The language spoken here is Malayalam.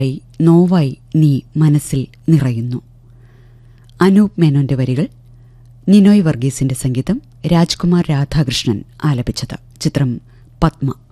നോവായി നീ മനസ്സിൽ നിറയുന്നു. അനൂപ് മേനോന്റെ വരികൾ, നിനോയ് വർഗീസിന്റെ സംഗീതം, രാജ്കുമാർ രാധാകൃഷ്ണൻ ആലപിച്ചത്. ചിത്രം പത്മ.